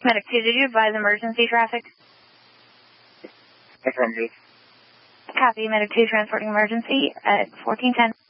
Medic 2, did you advise emergency traffic? Affirmative. Copy, Medic 2 transporting emergency at 1410.